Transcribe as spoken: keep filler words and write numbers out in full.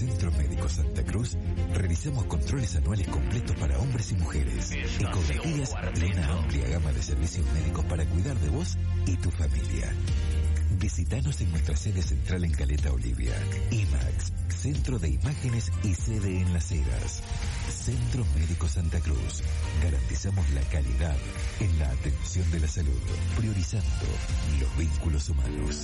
Centro Médico Santa Cruz realizamos controles anuales completos para hombres y mujeres, ecografías y una amplia gama de servicios médicos para cuidar de vos y tu familia. Visítanos en nuestra sede central en Caleta Olivia. IMAX, Centro de Imágenes y sede en Las Heras. Centro Médico Santa Cruz. Garantizamos la calidad en la atención de la salud, priorizando los vínculos humanos.